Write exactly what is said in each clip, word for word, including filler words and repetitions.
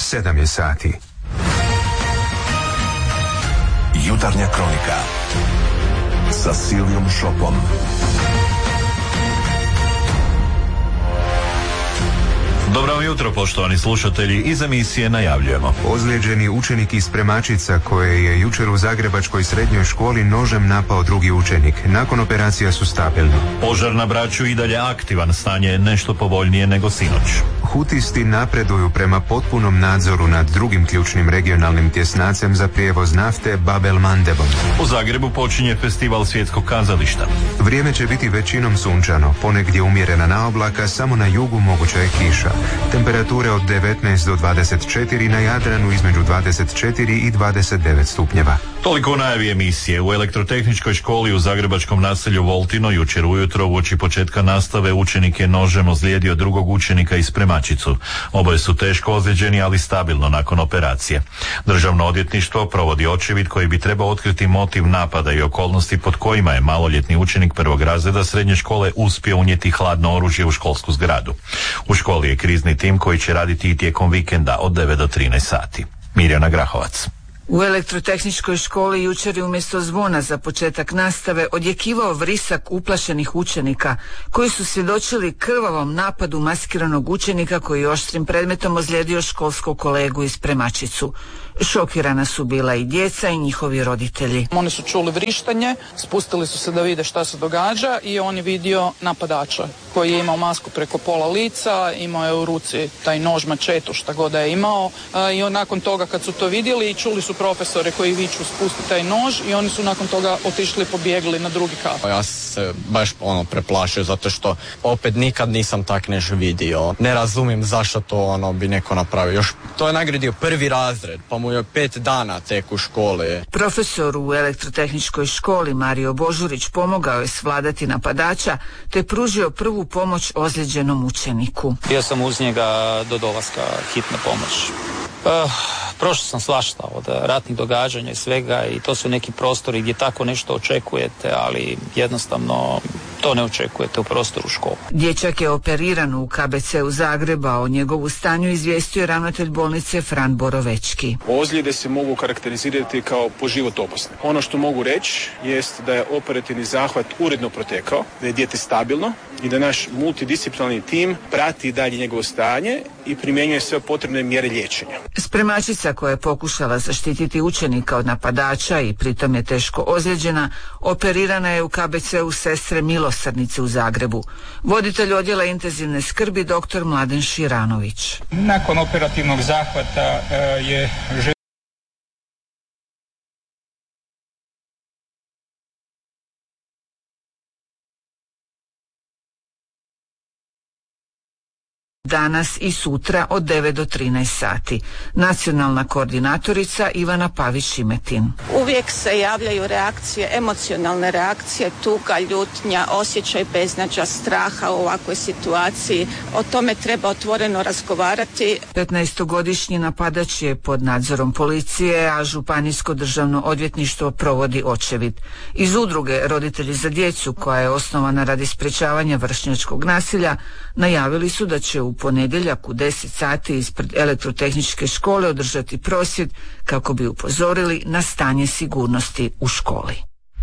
sedam je sati. Jutarnja kronika sa Silvijom Šopom. Dobro vam jutro, poštovani slušatelji, iz emisije najavljujemo. Ozlijeđeni učenik iz Premačica koje je jučer u zagrebačkoj srednjoj školi nožem napao drugi učenik. Nakon operacija su stabilni. Požar na Braču i dalje aktivan, stanje je nešto povoljnije nego sinoć. Hutisti napreduju prema potpunom nadzoru nad drugim ključnim regionalnim tjesnacem za prijevoz nafte Bab el Mandebom. U Zagrebu počinje festival svjetskog kazališta. Vrijeme će biti većinom sunčano, ponegdje umjerena naoblaka, samo na jugu moguća je kiša. Temperature od devetnaest do dvadeset četiri, na Jadranu između dvadeset četiri i dvadeset devet stupnjeva. Toliko u najavi emisije. U elektrotehničkoj školi u zagrebačkom naselju Voltino jučer ujutro uoči početka nastave učenik je nožem ozlijedio drugog učenika iz Premačicu. Oboje su teško ozlijeđeni, ali stabilno nakon operacije. Državno odvjetništvo provodi očevid koji bi trebao otkriti motiv napada i okolnosti pod kojima je maloljetni učenik prvog razreda srednje škole uspio unijeti hladno oružje u školsku zgradu. U školi je krizni tim koji će raditi i tijekom vikenda od devet do trinaest sati. Mirjana Grahovac. U elektrotehničkoj školi jučer je umjesto zvona za početak nastave odjekivao vrisak uplašenih učenika koji su svjedočili krvavom napadu maskiranog učenika koji je oštrim predmetom ozlijedio školskog kolegu iz Premačicu. Šokirana su bila i djeca i njihovi roditelji. Oni su čuli vrištanje, spustili su se da vide šta se događa i on je vidio napadača koji je imao masku preko pola lica, imao je u ruci taj nož, mačetu, šta god da je imao, i on nakon toga kad su to vidjeli i čuli su profesore koji viču spusti taj nož i oni su nakon toga otišli, pobjegli na drugi kat. Ja se baš ono preplašio zato što opet nikad nisam tak nešto vidio. Ne razumijem zašto to ono bi neko napravio. Još to je nagradio prvi razred, pa mu je pet dana tek u školi. Profesor u elektrotehničkoj školi Mario Božurić pomogao je svladati napadača te pružio prvu pomoć ozlijeđenom učeniku. Bio sam uz njega do dolaska hitne pomoći. Uh, prošao sam svašta od ratnih događanja i svega i to su neki prostori gdje tako nešto očekujete, ali jednostavno to ne očekujete u prostoru škole. Dječak je operiran u K B C u Zagreba, o njegovu stanju izvijestio je ravnatelj bolnice Fran Borovečki. Ozljede se mogu karakterizirati kao po život opasne. Ono što mogu reći jest da je operativni zahvat uredno protekao, da je dijete stabilno i da naš multidisciplinarni tim prati dalje njegovo stanje i primjenjuje sve potrebne mjere liječenja. Spremačica koja je pokušala zaštititi učenika od napadača i pritom je teško ozlijeđena, operirana je u K B C-u Sestre Milosrdnice u Zagrebu. Voditelj odjela intenzivne skrbi doktor Mladen Širanović. Nakon operativnog zahvata uh, je danas i sutra od devet do trinaest sati. Nacionalna koordinatorica Ivana Pavić-Šimetin. Uvijek se javljaju reakcije, emocionalne reakcije, tuga, ljutnja, osjećaj beznađa, straha u ovakvoj situaciji. O tome treba otvoreno razgovarati. petnaestogodišnji napadač je pod nadzorom policije, a Županijsko državno odvjetništvo provodi očevid. Iz udruge Roditelji za djecu, koja je osnovana radi sprečavanja vršnjačkog nasilja, najavili su da će u ponedjeljak u deset sati ispred elektrotehničke škole održati prosvjed kako bi upozorili na stanje sigurnosti u školi.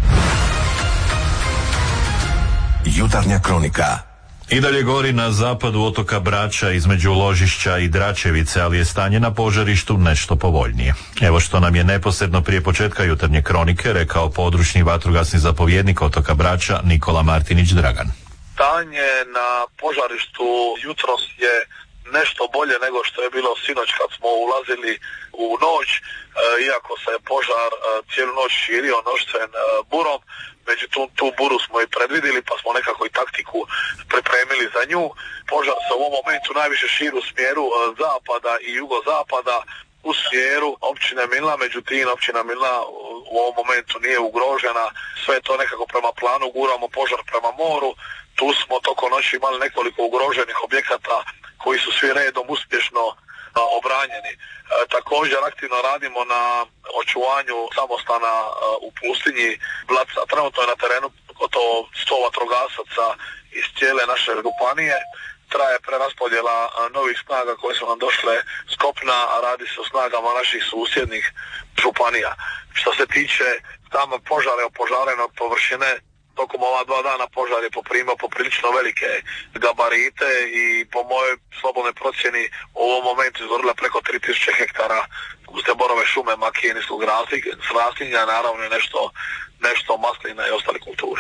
Jutarnja kronika. I dalje gori na zapadu otoka Brača između Ložišća i Dračevice, ali je stanje na požarištu nešto povoljnije. Evo što nam je neposredno prije početka jutarnje kronike rekao područni vatrogasni zapovjednik otoka Brača Nikola Martinić Dragan. Stanje na požarištu jutros je nešto bolje nego što je bilo sinoć kad smo ulazili u noć, e, iako se je požar e, cijelu noć širio noćcem e, burom, međutim tu buru smo i predvidjeli pa smo nekako i taktiku pripremili za nju. Požar se u ovom momentu najviše širi u smjeru e, zapada i jugozapada, u smjeru općine Milna, međutim općina Milna u ovom momentu nije ugrožena, sve to nekako prema planu guramo požar prema moru. Tu smo tokom noći imali nekoliko ugroženih objekata koji su svi redom uspješno a, obranjeni. E, također aktivno radimo na očuvanju samostana a, u pustinji Blaca. Trenutno je na terenu gotovo sto vatrogasaca iz cijele naše županije. traje preraspodjela novih snaga koje su nam došle s kopna, a radi se o snagama naših susjednih županija. Što se tiče tamo požare opožarenog površine, tokom ova dva dana požar je poprimao poprilično velike gabarite i po mojoj slobodnoj procjeni u ovom momentu izgorila preko tri tisuće hektara guste borove šume, makije, niskog raslinja, naravno nešto, nešto maslina i ostale kulture.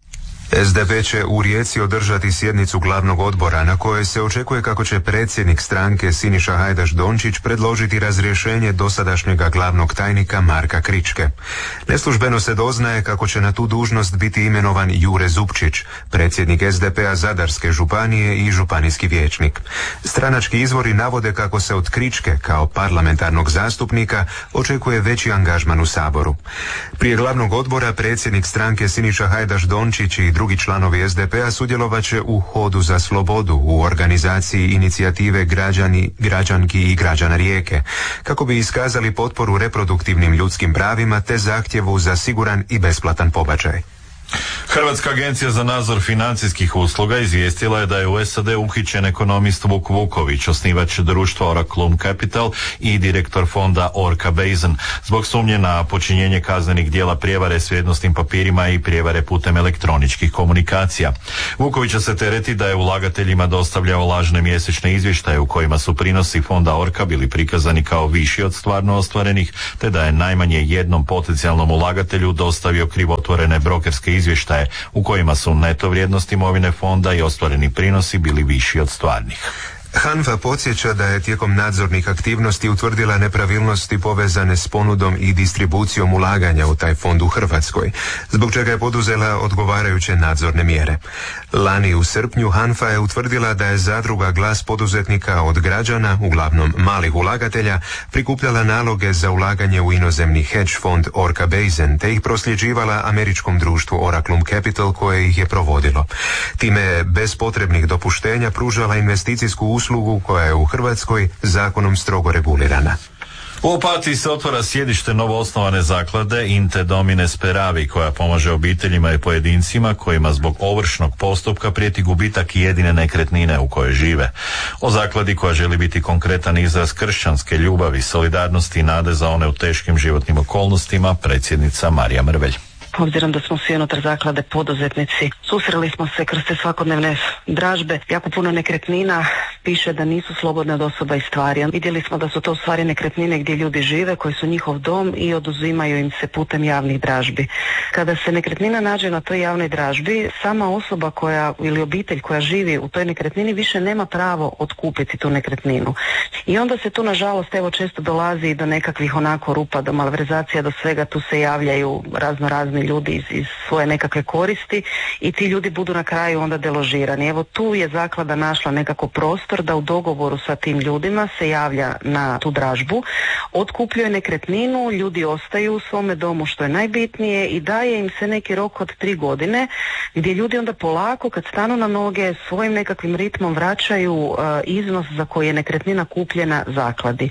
S D P će u Rijeci održati sjednicu glavnog odbora na kojoj se očekuje kako će predsjednik stranke Siniša Hajdaš Dončić predložiti razrješenje dosadašnjega glavnog tajnika Marka Kričke. Neslužbeno se doznaje kako će na tu dužnost biti imenovan Jure Zupčić, predsjednik S D P-a Zadarske županije i županijski vijećnik. Stranački izvori navode kako se od Kričke kao parlamentarnog zastupnika očekuje veći angažman u Saboru. Prije glavnog odbora predsjednik stranke Siniša Hajdaš Dončić i drugi članovi S D P-a sudjelovat će u Hodu za slobodu u organizaciji inicijative Građani, građanki i građana Rijeke, kako bi iskazali potporu reproduktivnim ljudskim pravima te zahtjevu za siguran i besplatan pobačaj. Hrvatska agencija za nadzor financijskih usluga izvijestila je da je u S A D uhićen ekonomist Vuk Vuković, osnivač društva Oraclum Capital i direktor fonda Orca Basin, zbog sumnje na počinjenje kaznenih djela prijevare s vrijednosnim papirima i prijevare putem elektroničkih komunikacija. Vukovića se tereti da je ulagateljima dostavljao lažne mjesečne izvještaje u kojima su prinosi fonda Orca bili prikazani kao viši od stvarno ostvarenih, te da je najmanje jednom potencijalnom ulagatelju dostavio krivotvorene brokerske izvještaje u kojima su neto vrijednost imovine fonda i ostvareni prinosi bili viši od stvarnih. HANFA podsjeća da je tijekom nadzornih aktivnosti utvrdila nepravilnosti povezane s ponudom i distribucijom ulaganja u taj fond u Hrvatskoj, zbog čega je poduzela odgovarajuće nadzorne mjere. Lani u srpnju HANFA je utvrdila da je zadruga Glas poduzetnika od građana, uglavnom malih ulagatelja, prikupljala naloge za ulaganje u inozemni hedge fond Orca Basin, te ih prosljeđivala američkom društvu Oraclum Capital koje ih je provodilo. Time je bez potrebnih dopuštenja pružala investicijsku uslugu koja je u Hrvatskoj zakonom strogo regulirana. U Opatiji se otvara sjedište novoosnovane zaklade Inte Domine Speravi, koja pomaže obiteljima i pojedincima kojima zbog ovršnog postupka prijeti gubitak jedine nekretnine u kojoj žive. O zakladi koja želi biti konkretan izraz kršćanske ljubavi, solidarnosti i nade za one u teškim životnim okolnostima, predsjednica Marija Mrvelj. Obzirom da smo svi unutar zaklade poduzetnici, susreli smo se kroz te svakodnevne dražbe. Jako puno nekretnina piše da nisu slobodne od osoba i stvari. Vidjeli smo da su to u stvari nekretnine gdje ljudi žive, koji su njihov dom i oduzimaju im se putem javnih dražbi. Kada se nekretnina nađe na toj javnoj dražbi, sama osoba koja ili obitelj koja živi u toj nekretnini više nema pravo otkupiti tu nekretninu. I onda se tu nažalost evo često dolazi i do nekakvih onako rupa, do malverzacija, do svega. Tu se javljaju razno razni ljudi iz, iz svoje nekakve koristi i ti ljudi budu na kraju onda deložirani. Evo tu je zaklada našla nekako prostor da u dogovoru sa tim ljudima se javlja na tu dražbu, otkupljuje nekretninu, ljudi ostaju u svome domu što je najbitnije i daje im se neki rok od tri godine gdje ljudi onda polako kad stanu na noge svojim nekakvim ritmom vraćaju uh, iznos za koji je nekretnina kupljena zakladi.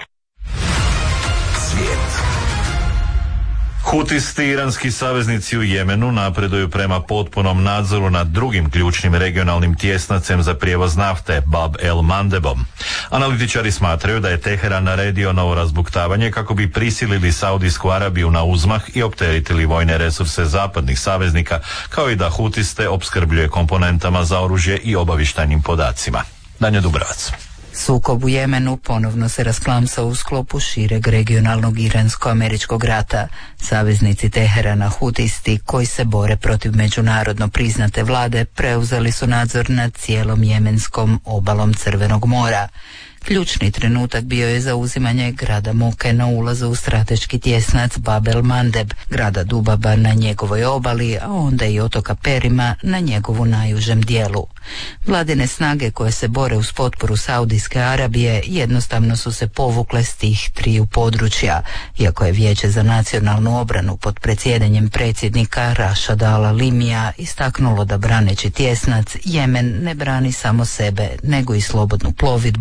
Svijet. Hutisti, iranski saveznici u Jemenu, napreduju prema potpunom nadzoru nad drugim ključnim regionalnim tjesnacem za prijevoz nafte, Bab el Mandebom. Analitičari smatraju da je Teheran naredio novo razbuktavanje kako bi prisilili Saudijsku Arabiju na uzmah i opteretili vojne resurse zapadnih saveznika, kao i da Hutiste opskrbljuje komponentama za oružje i obavještajnim podacima. Danja Dubravac. Sukob u Jemenu ponovno se rasklamsao u sklopu šireg regionalnog iransko-američkog rata. Saveznici Teherana, Hutisti, koji se bore protiv međunarodno priznate vlade, preuzeli su nadzor nad cijelom jemenskom obalom Crvenog mora. Ključni trenutak bio je zauzimanje grada Moke na ulazu u strateški tjesnac Bab el Mandeb, grada Dubaba na njegovoj obali, a onda i otoka Perima na njegovu najužem dijelu. Vladine snage koje se bore uz potporu Saudijske Arabije jednostavno su se povukle s tih triju područja, iako je Vijeće za nacionalnu obranu pod predsjedanjem predsjednika Rašada al-Alimija istaknulo da braneći tjesnac, Jemen ne brani samo sebe, nego i slobodnu plovidbu, pomorsko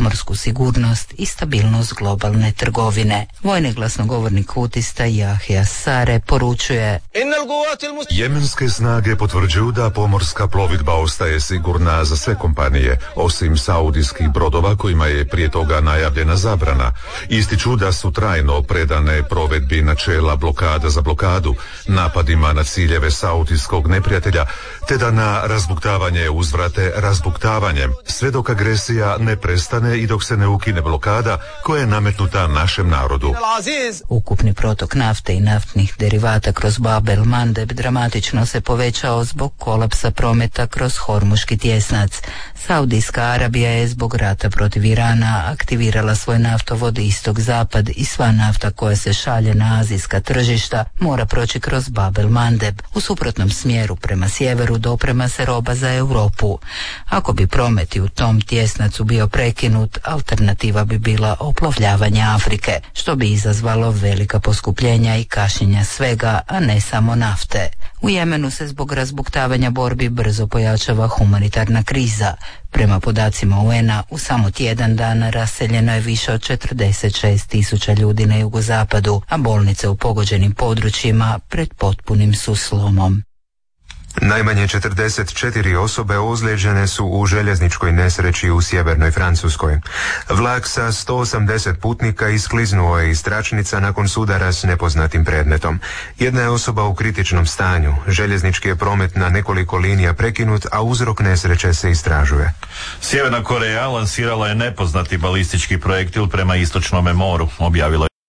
pomorsku sigurnost i stabilnost globalne trgovine. Vojni glasnogovornik hutista Jahja Sare poručuje: Jemenske snage potvrđuju da pomorska plovidba ostaje sigurna za sve kompanije, osim saudijskih brodova kojima je prije toga najavljena zabrana. Ističu da su trajno predane provedbi načela blokada za blokadu, napadima na ciljeve saudijskog neprijatelja, te da na razbuktavanje uzvrate razbuktavanjem, sve dok agresija ne prestane i dok se ne ukine blokada koja je nametnuta našem narodu. Ukupni protok nafte i naftnih derivata kroz Bab el Mandeb dramatično se povećao zbog kolapsa prometa kroz Hormuški tjesnac. Saudijska Arabija je zbog rata protiv Irana aktivirala svoj naftovod istok-zapad i sva nafta koja se šalje na azijska tržišta mora proći kroz Bab el Mandeb. U suprotnom smjeru prema sjeveru doprema se roba za Europu. Ako bi promet u tom tjesnacu bio prekinut, alternativa bi bila oplovljavanje Afrike, što bi izazvalo velika poskupljenja i kašnjenja svega, a ne samo nafte. U Jemenu se zbog razbuktavanja borbi brzo pojačava humanitarna kriza. Prema podacima U N-a, u samo tjedan dana raseljeno je više od četrdeset šest tisuća ljudi na jugozapadu, a bolnice u pogođenim područjima pred potpunim su slomom. Najmanje četrdeset četiri osobe ozlijeđene su u željezničkoj nesreći u sjevernoj Francuskoj. Vlak sa sto osamdeset putnika iskliznuo je iz tračnica nakon sudara s nepoznatim predmetom. Jedna je osoba u kritičnom stanju. Željeznički je promet na nekoliko linija prekinut, a uzrok nesreće se istražuje. Sjeverna Koreja lansirala je nepoznati balistički projektil prema istočnome moru, objavila je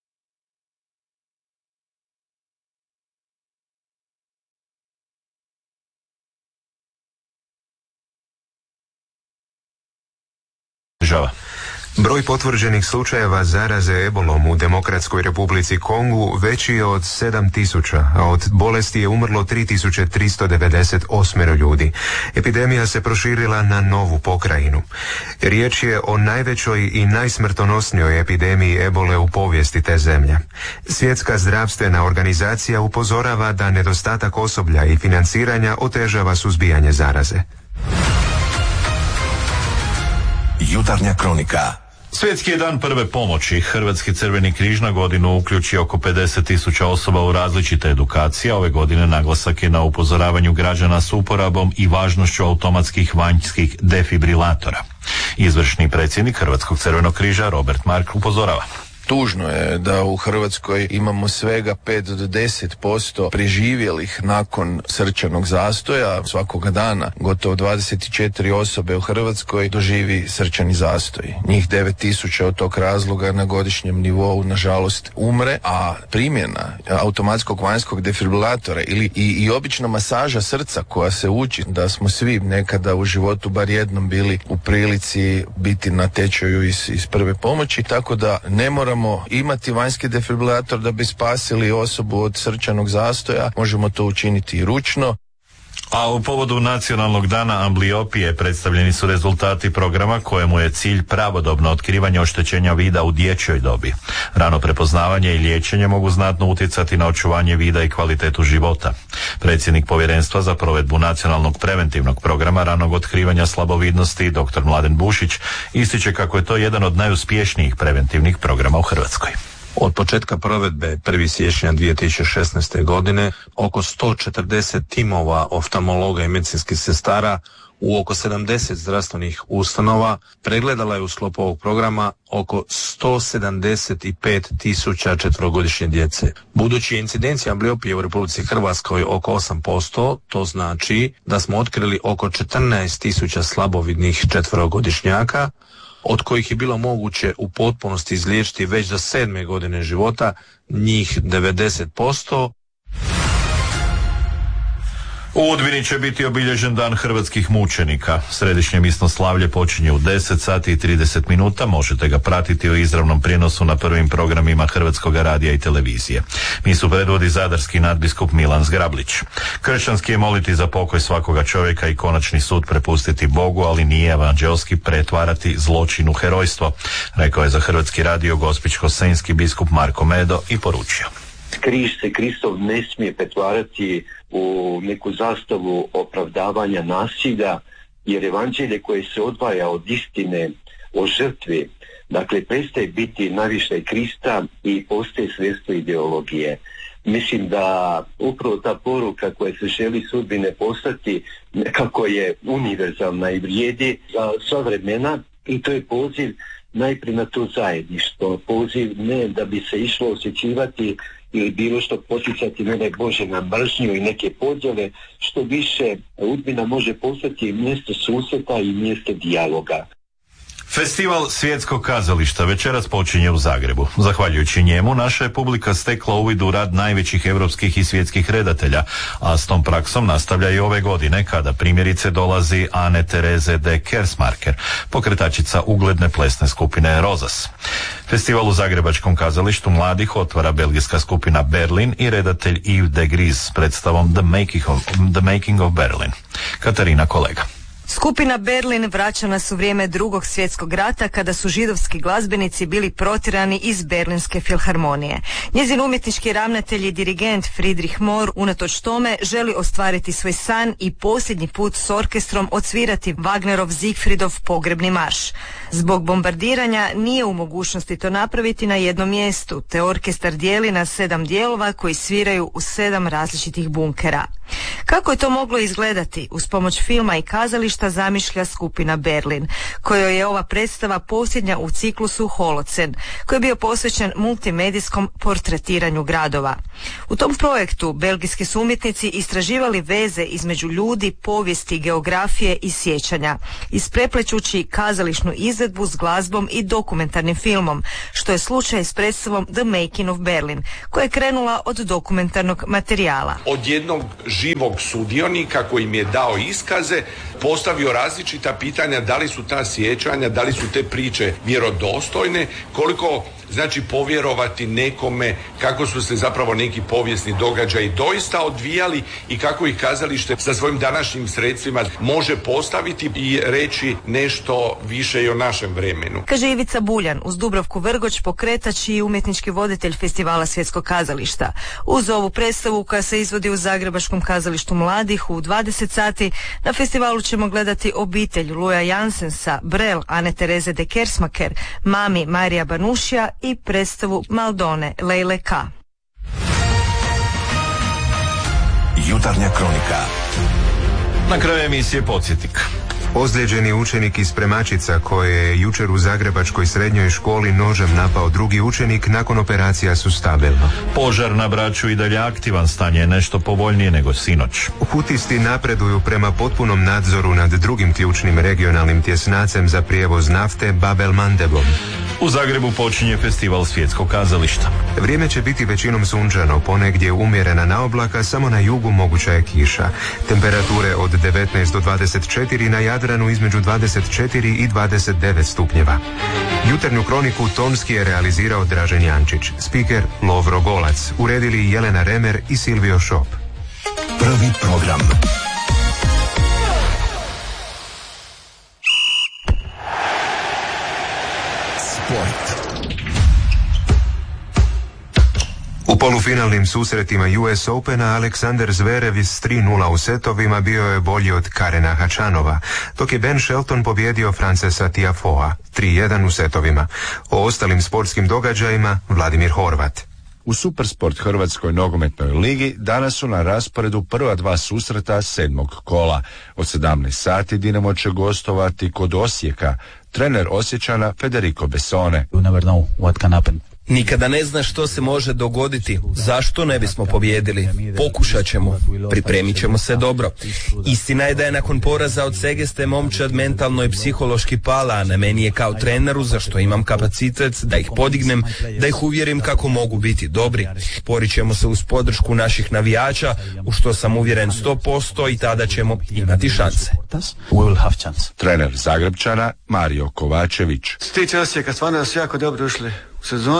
država. Broj potvrđenih slučajeva zaraze ebolom u Demokratskoj Republici Kongu veći je od sedam tisuća, a od bolesti je umrlo tri tisuće tristo devedeset osam ljudi. Epidemija se proširila na novu pokrajinu. Riječ je o najvećoj i najsmrtonosnijoj epidemiji ebole u povijesti te zemlje. Svjetska zdravstvena organizacija upozorava da nedostatak osoblja i financiranja otežava suzbijanje zaraze. Jutarnja kronika. Svjetski je dan prve pomoći. Hrvatski Crveni križ na godinu uključi oko pedeset tisuća osoba u različite edukacije. Ove godine naglasak je na upozoravanju građana s uporabom i važnošću automatskih vanjskih defibrilatora. Izvršni predsjednik Hrvatskog Crvenog križa Robert Mark upozorava: Tužno je da u Hrvatskoj imamo svega pet do deset posto preživjelih nakon srčanog zastoja. Svakoga dana gotovo dvadeset četiri osobe u Hrvatskoj doživi srčani zastoj. Njih devet tisuća od tog razloga na godišnjem nivou nažalost umre, a primjena automatskog vanjskog defibrilatora ili i, i obična masaža srca koja se uči, da smo svi nekada u životu bar jednom bili u prilici biti na tečaju iz, iz prve pomoći, tako da ne moramo imati vanjski defibrilator da bi spasili osobu od srčanog zastoja, možemo to učiniti i ručno. A u povodu Nacionalnog dana ambliopije predstavljeni su rezultati programa kojemu je cilj pravodobno otkrivanje oštećenja vida u dječjoj dobi. Rano prepoznavanje i liječenje mogu znatno utjecati na očuvanje vida i kvalitetu života. Predsjednik Povjerenstva za provedbu Nacionalnog preventivnog programa ranog otkrivanja slabovidnosti dr. Mladen Bušić ističe kako je to jedan od najuspješnijih preventivnih programa u Hrvatskoj. Od početka provedbe prvog siječnja dvije tisuće šesnaeste. godine oko sto četrdeset timova oftalmologa i medicinskih sestara u oko sedamdeset zdravstvenih ustanova pregledala je u sklopu ovog programa oko sto sedamdeset pet tisuća četverogodišnje djece. Budući je incidencija ambliopije u Republici Hrvatskoj oko osam posto, to znači da smo otkrili oko četrnaest tisuća slabovidnih četverogodišnjaka, od kojih je bilo moguće u potpunosti izliječiti već do sedme godine života, njih devedeset posto. U Udbini će biti obilježen dan hrvatskih mučenika. Središnje misno slavlje počinje u deset sati i trideset minuta. Možete ga pratiti u izravnom prijenosu na prvim programima Hrvatskog radija i televizije. Misu predvodi zadarski nadbiskup Milan Zgrablić. Kršćanski je moliti za pokoj svakoga čovjeka i konačni sud prepustiti Bogu, ali nije evanđelski pretvarati zločin u herojstvo, rekao je za Hrvatski radio gospićko-senjski biskup Marko Medo i poručio: Križ se Kristov ne smije pretvarati u neku zastavu opravdavanja nasilja, jer evanđelje koje se odvaja od istine o žrtvi. Dakle, prestaje biti navištaj Krista i postaje sredstvo ideologije. Mislim da upravo ta poruka koja se želi sudbine postati nekako je univerzalna i vrijedi za sva vremena i to je poziv najprije na to zajedništvo. Poziv ne da bi se išlo osjećivati ili bilo što poticati, ne daj Bože, na mržnju i neke podjele, što više Udbina može postati mjesto susreta i mjesto dijaloga. Festival svjetskog kazališta večeras počinje u Zagrebu. Zahvaljujući njemu, naša je publika stekla uvid u rad najvećih europskih i svjetskih redatelja, a s tom praksom nastavlja i ove godine, kada primjerice dolazi Anne Therese de Kersmaker, pokretačica ugledne plesne skupine Rozas. Festival u Zagrebačkom kazalištu mladih otvara belgijska skupina Berlin i redatelj Yves de Gris s predstavom The Making of, The Making of Berlin. Katarina Kolega. Skupina Berlin vraća nas u vrijeme Drugog svjetskog rata, kada su židovski glazbenici bili protjerani iz Berlinske filharmonije. Njezin umjetnički ravnatelj i dirigent Friedrich Mohr unatoč tome želi ostvariti svoj san i posljednji put s orkestrom odsvirati Wagnerov Siegfriedov pogrebni marš. Zbog bombardiranja nije u mogućnosti to napraviti na jednom mjestu, te orkestar dijeli na sedam dijelova koji sviraju u sedam različitih bunkera. Kako je to moglo izgledati? Uz pomoć filma i kazališta zamišlja skupina Berlin, kojoj je ova predstava posljednja u ciklusu Holocen, koji je bio posvećen multimedijskom portretiranju gradova. U tom projektu belgijski su umjetnici istraživali veze između ljudi, povijesti, geografije i sjećanja, ispreplećući kazališnu izvedbu s glazbom i dokumentarnim filmom, što je slučaj s predstavom The Making of Berlin, koja je krenula od dokumentarnog materijala. Od jednog živog sudionika koji mi je dao iskaze, postavio različita pitanja da li su ta sjećanja, da li su te priče vjerodostojne, koliko znači povjerovati nekome, kako su se zapravo neki povijesni događaji doista odvijali i kako ih kazalište sa svojim današnjim sredstvima može postaviti i reći nešto više i o našem vremenu. Kaže Ivica Buljan, uz Dubravku Vrgoč, pokretač i umjetnički voditelj Festivala svjetskog kazališta. Uz ovu predstavu koja se izvodi u Zagrebačkom kazalištu mladih u dvadeset sati, na festivalu ćemo gledati obitelj Luja Jansensa, Brel, Anne Therese de Kersmaker, Mami Marija Banušija i predstavu Maldone Lejle K. Jutarnja kronika. Na kraju emisije podsjetnik. Ozlijeđeni učenik iz Spremačica koje je jučer u Zagrebačkoj srednjoj školi nožem napao drugi učenik, nakon operacija su stabilno. Požar na Braču i dalje aktivan, stanje je nešto povoljnije nego sinoć. Hutisti napreduju prema potpunom nadzoru nad drugim ključnim regionalnim tjesnacem za prijevoz nafte Bab el Mandebom. U Zagrebu počinje festival svjetskog kazališta. Vrijeme će biti većinom sunčano, ponegdje umjerena naoblaka, samo na jugu moguća je kiša. Temperature od devetnaest do dvadeset četiri, na Jadranu između dvadeset četiri i dvadeset devet stupnjeva. Jutarnju kroniku tonski je realizirao Dražen Jančić, spiker Lovro Golac, uredili Jelena Remer i Silvio Šop. Prvi program. Sport. U polufinalnim susretima U S Opena Aleksander Zverev s tri nula u setovima bio je bolji od Karena Hačanova, dok je Ben Shelton pobjedio Francesa Tiafoea tri jedan u setovima. O ostalim sportskim događajima Vladimir Horvat. U Supersport Hrvatskoj nogometnoj ligi danas su na rasporedu prva dva susreta sedmog kola. Od sedamnaest sati Dinamo će gostovati kod Osijeka. Trener Osječana Federico Bessone. You never know what can happen. Nikada ne zna što se može dogoditi. Zašto ne bismo pobijedili? Pokušat ćemo. Pripremit ćemo se dobro. Istina je da je nakon poraza od Segeste momčad mentalno i psihološki pala, a na meni je kao treneru, za što imam kapacitet da ih podignem, da ih uvjerim kako mogu biti dobri. Borit ćemo se uz podršku naših navijača, u što sam uvjeren sto posto, i tada ćemo imati šanse. Trener Zagrebčana Mario Kovačević. Što se tiče Osijeka, stvarno su jako dobro ušli u sezonu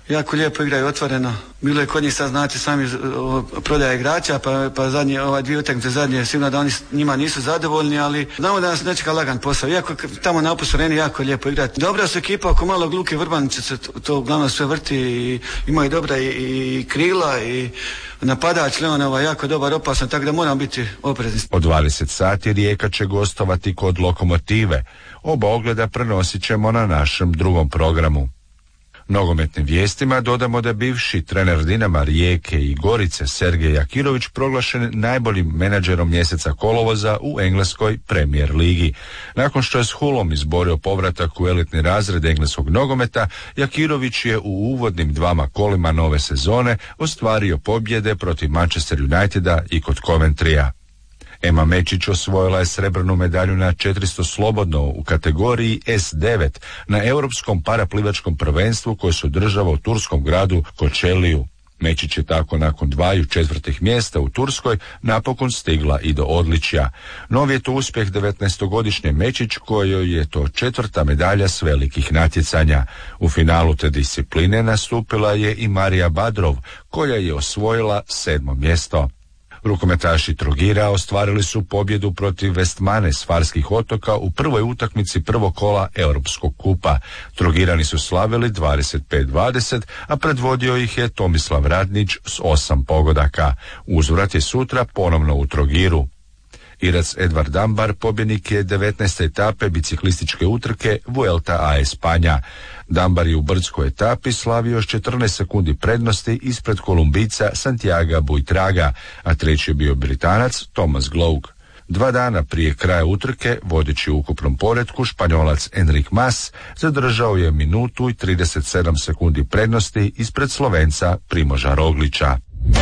jako lijepo igraju otvoreno. Bilo je kod njih, sad znate sami, prodaja igrača, pa, pa zadnje, ova dvije utakmice zadnje, sigurno da oni njima nisu zadovoljni, ali znamo da nas ne čeka lagan posao. Iako tamo na Opus Areni jako lijepo igrati. Dobra su ekipa, oko malo Luke Vrbanića se to, to uglavnom sve vrti i imaju dobra i, i krila i napadač Leonova jako dobar, opasan, tako da moram biti oprezni. Od dvadeset sati Rijeka će gostovati kod Lokomotive. Oba ogleda prenosit ćemo na našem drugom programu. Nogometnim vijestima dodamo da bivši trener Dinama, Rijeke i Gorice Sergej Jakirović proglašen najboljim menadžerom mjeseca kolovoza u engleskoj Premier ligi. Nakon što je s Hullom izborio povratak u elitni razred engleskog nogometa, Jakirović je u uvodnim dvama kolima nove sezone ostvario pobjede protiv Manchester Uniteda i kod Coventrya. Ema Mečić osvojila je srebrnu medalju na četiristo slobodno u kategoriji S devet na Europskom paraplivačkom prvenstvu koje se održava u turskom gradu Kočeliju. Mečić je tako nakon dvaju četvrtih mjesta u Turskoj napokon stigla i do odličja. Novi je to uspjeh devetnaestogodišnje Mečić kojoj je to četvrta medalja s velikih natjecanja. U finalu te discipline nastupila je i Marija Badrov koja je osvojila sedmo mjesto. Rukometaši Trogira ostvarili su pobjedu protiv Vestmane s Farskih otoka u prvoj utakmici prvog kola Europskog kupa. Trogirani su slavili dvadeset pet dvadeset, a predvodio ih je Tomislav Radnić s osam pogodaka. Uzvrat je sutra ponovno u Trogiru. Irac Edvard Dambar pobjednik je devetnaeste etape biciklističke utrke Vuelta a Espanja. Dambar je u brdskoj etapi slavio s četrnaest sekundi prednosti ispred Kolumbijca Santiaga Buitraga, a treći je bio Britanac Thomas Gloug. Dva dana prije kraja utrke, vodeći u ukupnom poretku, Španjolac Enric Mas zadržao je minutu i trideset sedam sekundi prednosti ispred Slovenca Primoža Roglića.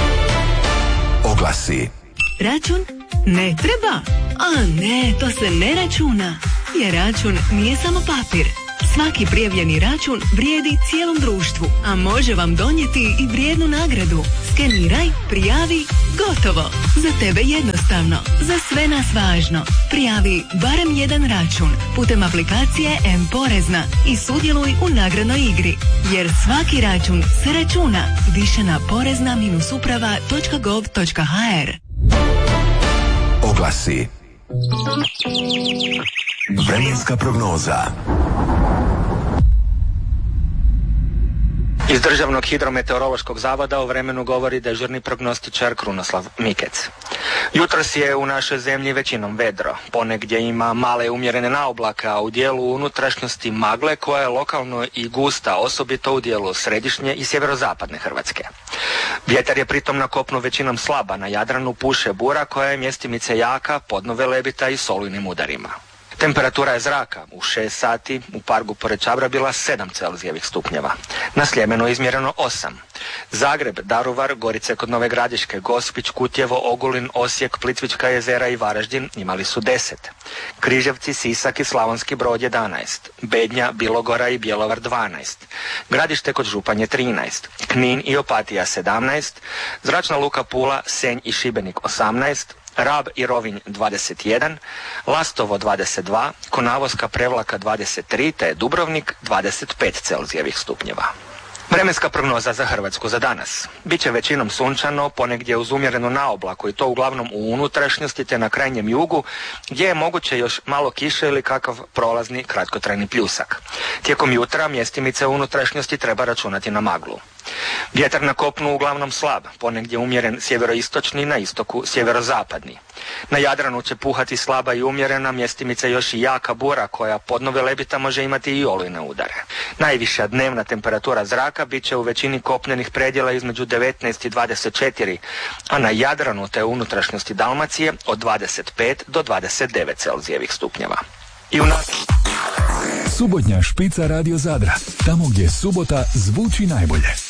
Oglasi. Račun ne treba? A ne, to se ne računa. Jer račun nije samo papir. Svaki prijavljeni račun vrijedi cijelom društvu, a može vam donijeti i vrijednu nagradu. Skeniraj, prijavi, gotovo. Za tebe jednostavno, za sve nas važno. Prijavi barem jedan račun putem aplikacije M-Porezna i sudjeluj u nagradnoj igri. Jer svaki račun se računa. Više na porezna uprava točka gov točka ha er. Oglasi. Vremenska prognoza. Iz Državnog hidrometeorološkog zavoda o vremenu govori dežurni prognostičar Krunoslav Mikec. Jutros je u našoj zemlji većinom vedro. Ponegdje ima male umjerene naoblake, a u dijelu unutrašnjosti magle koja je lokalno i gusta, osobito u dijelu središnje i sjeverozapadne Hrvatske. Vjetar je pritom na kopnu većinom slaba, na Jadranu puše bura koja je mjestimice jaka, podno velebita i solujnim udarima. Temperatura je zraka u šest sati u Pargu pored Čabra bila sedam Celzijevih stupnjeva. Na Sljemenu izmjereno osam. Zagreb, Daruvar, Gorice kod Nove Gradiške, Gospić, Kutjevo, Ogulin, Osijek, Plitvička jezera i Varaždin imali su deset. Križevci, Sisak i Slavonski Brod jedanaest. Bednja, Bilogora i Bjelovar dvanaest. Gradište kod Županje trinaest. Knin i Opatija sedamnaest. Zračna luka Pula, Senj i Šibenik osamnaest. Rab i Rovinj dvadeset jedan, Lastovo dvadeset dva, Konavoska Prevlaka dvadeset tri, te Dubrovnik dvadeset pet Celzijevih stupnjeva. Vremenska prognoza za Hrvatsku za danas. Biće većinom sunčano, ponegdje uz umjerenu naoblaku i to uglavnom u unutrašnjosti te na krajnjem jugu, gdje je moguće još malo kiše ili kakav prolazni kratkotrajni pljusak. Tijekom jutra mjestimice u unutrašnjosti treba računati na maglu. Vjetar na kopnu uglavnom slab, ponegdje umjeren sjeveroistočni, na istoku sjeverozapadni. Na Jadranu će puhati slaba i umjerena, mjestimice još i jaka bura koja podno velebita može imati i olujne udare. Najviša dnevna temperatura zraka bit će u većini kopnenih predjela između devetnaest i dvadeset četiri, a na Jadranu te unutrašnjosti Dalmacije od dvadeset pet do dvadeset devet Celzijevih stupnjeva. I u nas... Subotnja špica Radio Zadra, tamo gdje subota zvuči najbolje.